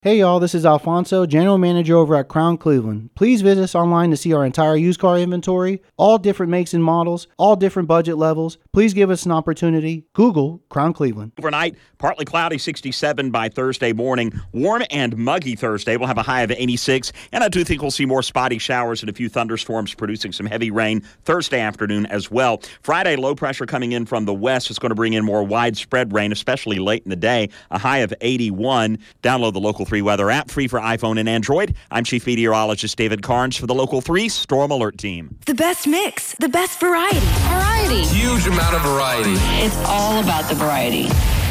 Hey y'all, this is Alfonso, General Manager over at Crown Cleveland. Please visit us online to see our entire used car inventory, all different makes and models, all different budget levels. Please give us an opportunity. Google Crown Cleveland. Overnight, partly cloudy, 67 by Thursday morning. Warm and muggy Thursday. We'll have a high of 86, and I do think we'll see more spotty showers and a few thunderstorms producing some heavy rain Thursday afternoon as well. Friday, low pressure coming in from the west is going to bring in more widespread rain, especially late in the day. A high of 81. Download the Local 3 weather app, free for iPhone and Android. I'm Chief Meteorologist David Carnes for the Local 3 Storm Alert Team. The best mix, the best variety. Huge amount of variety. It's all about the variety.